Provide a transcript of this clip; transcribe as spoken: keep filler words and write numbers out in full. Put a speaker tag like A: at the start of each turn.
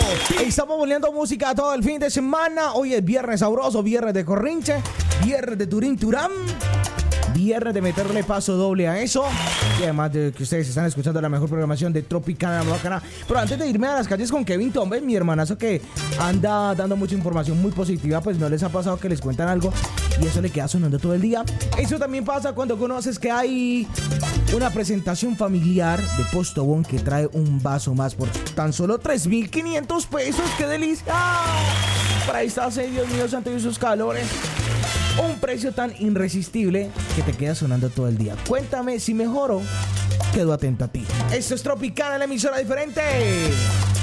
A: Estamos volviendo música todo el fin de semana. Hoy es viernes sabroso, viernes de corrinche, viernes de turín turán, viernes de meterle paso doble a eso. Y además de que ustedes están escuchando la mejor programación de Tropicana Bacana. Pero antes de irme a las calles con Kevin Tombe, mi hermanazo que anda dando mucha información muy positiva, pues no les ha pasado que les cuentan algo y eso le queda sonando todo el día. Eso también pasa cuando conoces que hay una presentación familiar de Postobón que trae un vaso más por tan solo tres mil quinientos pesos. ¡Qué delicia! Para ahí está, Dios mío, santo y sus calores. Un precio tan irresistible que te queda sonando todo el día. Cuéntame si mejoró. Quedo atento a ti. Esto es Tropicana, la emisora diferente.